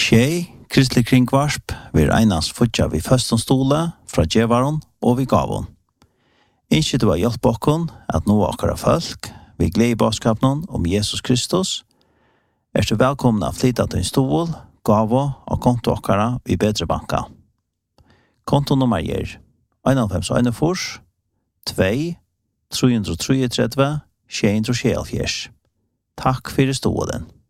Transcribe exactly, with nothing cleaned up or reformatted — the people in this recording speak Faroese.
Tjej, kristelig kringvarsp, vi einast futja vi først stole fra djevaron og vi gavon. Ikke du har hjelp okkon at nå akkara folk, vi gleder i baskapen om Jesus Kristus, er du velkomna å flytta til en stol, gavo og konto akkara vi bedre banka. Konto nummer er en fem en fors, to, tre tre tre, sju tre sju, Takk for stolen.